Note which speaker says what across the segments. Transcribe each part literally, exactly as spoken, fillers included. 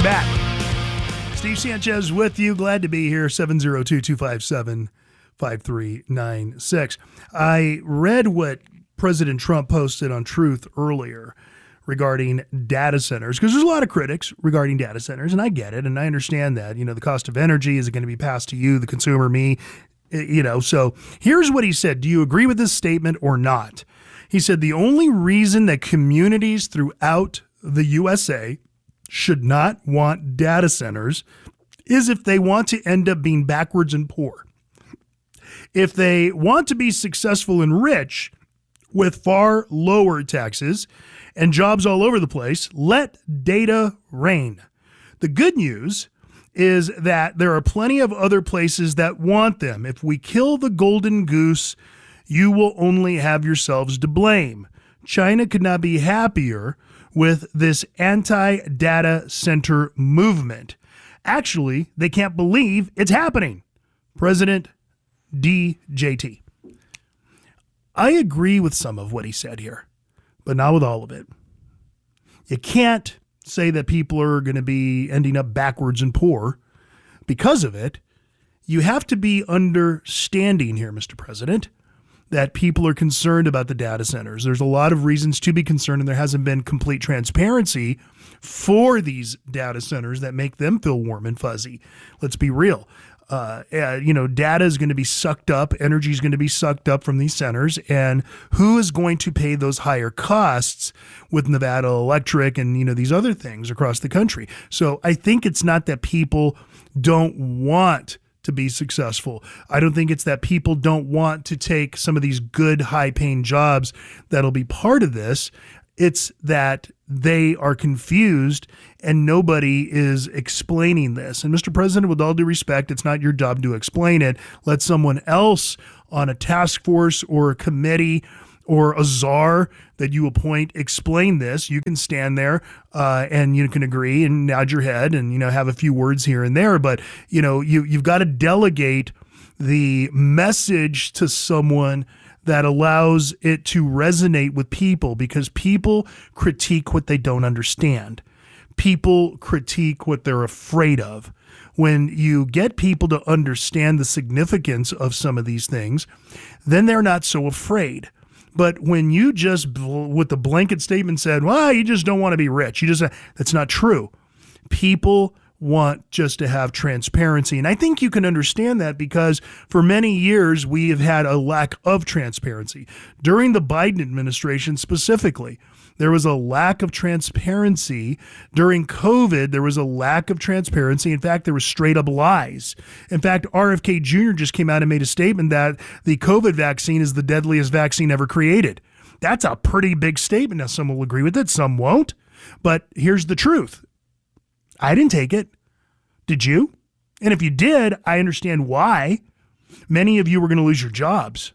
Speaker 1: back. Steve Sanchez with you. Glad to be here. seven oh two, two five seven, five three nine six. I read what President Trump posted on Truth earlier regarding data centers, because there's a lot of critics regarding data centers, and I get it, and I understand that. You know, the cost of energy, is it going to be passed to you, the consumer, me? You know, so here's what he said. Do you agree with this statement or not? He said the only reason that communities throughout the U S A should not want data centers is if they want to end up being backwards and poor. If they want to be successful and rich with far lower taxes and jobs all over the place, let data reign. The good news is that there are plenty of other places that want them. If we kill the golden goose, you will only have yourselves to blame. China could not be happier with this anti-data center movement. Actually, they can't believe it's happening. President D J T. I agree with some of what he said here, but not with all of it. You can't say that people are going to be ending up backwards and poor because of it. You have to be understanding here, Mister President, that people are concerned about the data centers. There's a lot of reasons to be concerned, and there hasn't been complete transparency for these data centers that make them feel warm and fuzzy. Let's be real. Uh, uh, you know, data is going to be sucked up. Energy is going to be sucked up from these centers. And who is going to pay those higher costs with Nevada Electric and, you know, these other things across the country? So I think it's not that people don't want to be successful. I don't think it's that people don't want to take some of these good, high-paying jobs that'll be part of this. It's that they are confused and nobody is explaining this. And Mister President, with all due respect, it's not your job to explain it. Let someone else on a task force or a committee or a czar that you appoint explain this. You can stand there uh, and you can agree and nod your head and, you know, have a few words here and there. But, you know, you, you've got to delegate the message to someone that allows it to resonate with people, because people critique what they don't understand. People critique what they're afraid of. When you get people to understand the significance of some of these things, then they're not so afraid. But when you just, with the blanket statement said, well, you just don't want to be rich. You just, that's not true. People want just to have transparency. And I think you can understand that because for many years, we have had a lack of transparency. During the Biden administration specifically, there was a lack of transparency. During COVID, there was a lack of transparency. In fact, there was straight up lies. In fact, R F K Junior just came out and made a statement that the COVID vaccine is the deadliest vaccine ever created. That's a pretty big statement. Now, some will agree with it, some won't. But here's the truth. I didn't take it. Did you? And if you did, I understand why. Many of you were going to lose your jobs.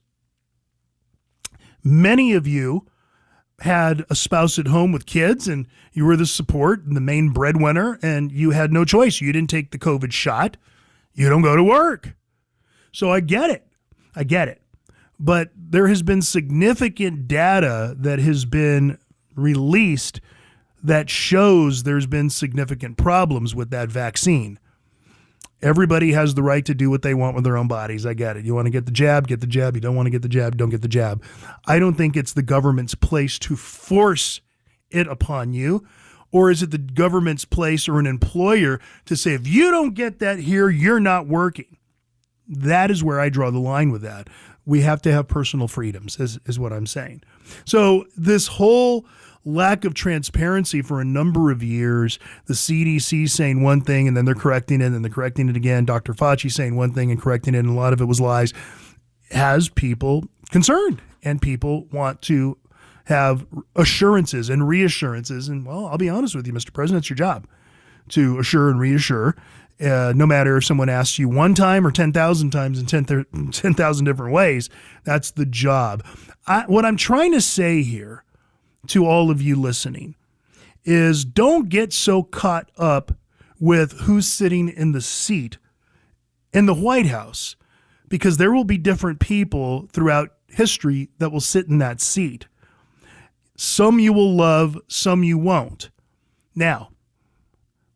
Speaker 1: Many of you had a spouse at home with kids and you were the support and the main breadwinner and you had no choice. You didn't take the COVID shot. You don't go to work. So I get it. I get it. But there has been significant data that has been released that shows there's been significant problems with that vaccine. Everybody has the right to do what they want with their own bodies. I get it. You want to get the jab, get the jab. You don't want to get the jab, don't get the jab. I don't think it's the government's place to force it upon you. Or is it the government's place or an employer to say, if you don't get that here, you're not working? That is where I draw the line with that. We have to have personal freedoms, is, is what I'm saying. So this whole lack of transparency for a number of years, the C D C saying one thing and then they're correcting it and they're correcting it again, Doctor Fauci saying one thing and correcting it, and a lot of it was lies, has people concerned, and people want to have assurances and reassurances. And, well, I'll be honest with you, Mister President, it's your job to assure and reassure, uh, no matter if someone asks you one time or ten thousand times in ten thousand different ways. That's the job. I, what I'm trying to say here to all of you listening is don't get so caught up with who's sitting in the seat in the White House, because there will be different people throughout history that will sit in that seat. Some you will love, some you won't. Now,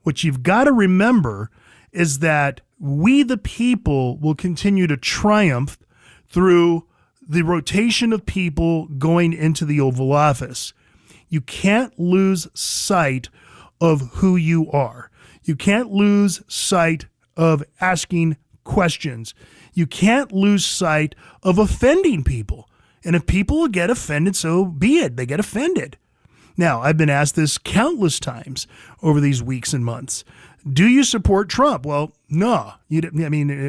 Speaker 1: what you've got to remember is that we, the people, will continue to triumph through the rotation of people going into the Oval Office. You can't lose sight of who you are. You can't lose sight of asking questions. You can't lose sight of offending people. And if people get offended, so be it. They get offended. Now, I've been asked this countless times over these weeks and months. Do you support Trump? Well, no. You, I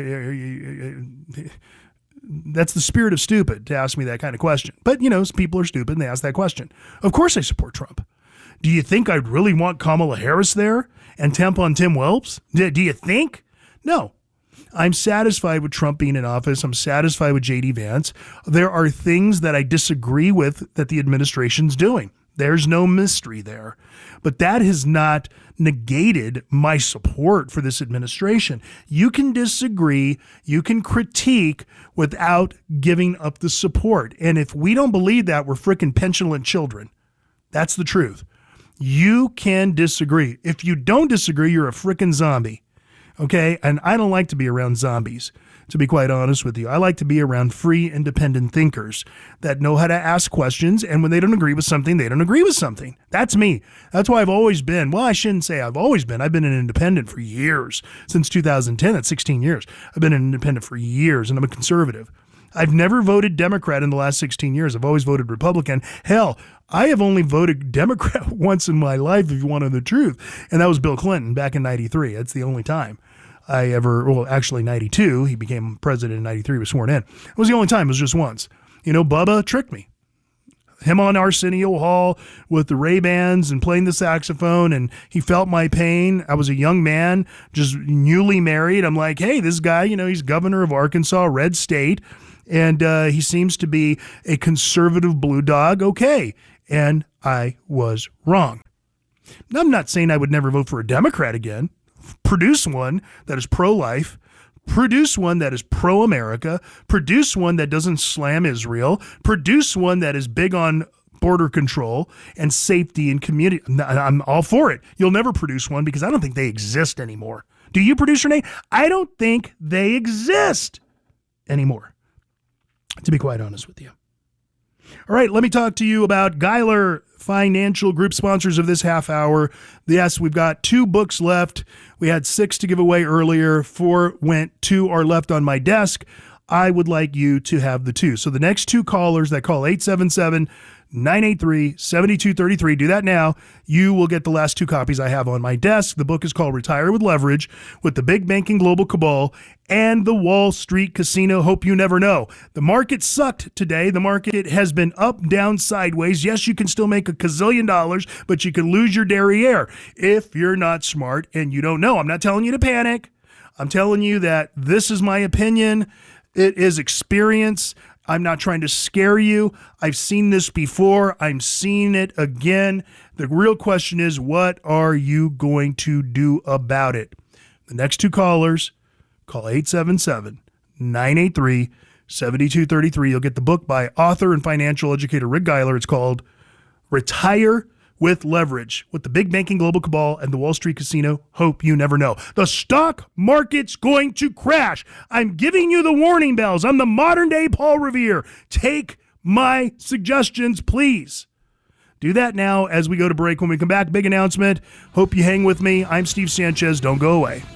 Speaker 1: mean, that's the spirit of stupid to ask me that kind of question. But, you know, people are stupid and they ask that question. Of course I support Trump. Do you think I'd really want Kamala Harris there and temp on Tim Welps? Do you think? No. I'm satisfied with Trump being in office. I'm satisfied with J D Vance. There are things that I disagree with that the administration's doing. There's no mystery there. But that has not negated my support for this administration. You can disagree, you can critique without giving up the support. And if we don't believe that, we're freaking petulant children. That's the truth. You can disagree. If you don't disagree, you're a freaking zombie. Okay? And I don't like to be around zombies, to be quite honest with you. I like to be around free, independent thinkers that know how to ask questions, and when they don't agree with something, they don't agree with something. That's me. That's why I've always been, well, I shouldn't say I've always been. I've been an independent for years. Since two thousand ten, that's sixteen years. I've been an independent for years, and I'm a conservative. I've never voted Democrat in the last sixteen years. I've always voted Republican. Hell, I have only voted Democrat once in my life, if you want to know the truth, and that was Bill Clinton back in ninety-three. That's the only time I ever, well, actually ninety-two, he became president in ninety-three, was sworn in. It was the only time, it was just once. You know, Bubba tricked me. Him on Arsenio Hall with the Ray-Bans and playing the saxophone, and he felt my pain. I was a young man, just newly married. I'm like, hey, this guy, you know, he's governor of Arkansas, red state, and uh, he seems to be a conservative blue dog. Okay. And I was wrong. Now, I'm not saying I would never vote for a Democrat again. Produce one that is pro-life, produce one that is pro-America, produce one that doesn't slam Israel, produce one that is big on border control and safety and community. I'm all for it. You'll never produce one because I don't think they exist anymore. Do you, Producer Nate? I don't think they exist anymore, to be quite honest with you. All right, let me talk to you about Geiler Financial Group, sponsors of this half hour. Yes, we've got two books left. We had six to give away earlier. Four went, two are left on my desk. I would like you to have the two. So the next two callers that call eight seven seven, nine eight three, seven two three three, do that now. You will get the last two copies I have on my desk. The book is called Retire with Leverage, with the Big Banking Global Cabal and the Wall Street Casino. Hope you never know. The market sucked today. The market has been up, down, sideways. Yes, you can still make a gazillion dollars, but you can lose your derriere if you're not smart and you don't know. I'm not telling you to panic. I'm telling you that this is my opinion. It is experience. I'm not trying to scare you. I've seen this before. I'm seeing it again. The real question is, what are you going to do about it? The next two callers, call eight seven seven, nine eight three, seven two three three. You'll get the book by author and financial educator Rick Geiler. It's called Retire with Leverage, with the Big Banking Global Cabal and the Wall Street Casino. Hope you never know. The stock market's going to crash. I'm giving you the warning bells. I'm the modern day Paul Revere. Take my suggestions, please. Do that now as we go to break. When we come back, big announcement. Hope you hang with me. I'm Steve Sanchez. Don't go away.